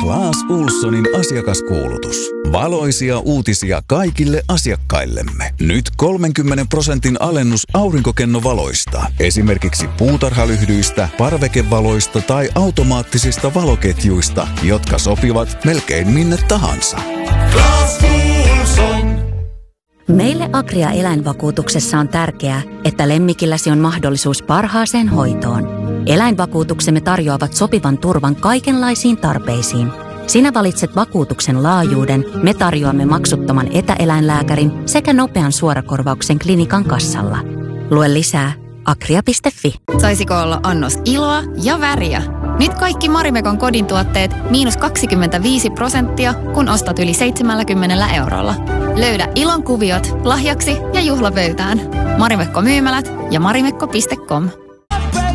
Clas Ohlsonin asiakaskuulutus. Valoisia uutisia kaikille asiakkaillemme. Nyt 30% alennus aurinkokennovaloista. Esimerkiksi puutarhalyhdyistä, parvekevaloista tai automaattisista valoketjuista, jotka sopivat melkein minne tahansa. Clas Ohlson. Meille Agria eläinvakuutuksessa on tärkeää, että lemmikilläsi on mahdollisuus parhaaseen hoitoon. Eläinvakuutuksemme tarjoavat sopivan turvan kaikenlaisiin tarpeisiin. Sinä valitset vakuutuksen laajuuden, me tarjoamme maksuttoman etäeläinlääkärin sekä nopean suorakorvauksen klinikan kassalla. Lue lisää agria.fi. Saisiko olla annos iloa ja väriä? Nyt kaikki Marimekon kodin tuotteet -25%, kun ostat yli 70 eurolla. Löydä ilon kuviot lahjaksi ja juhlapöytään. Marimekko myymälät ja marimekko.com.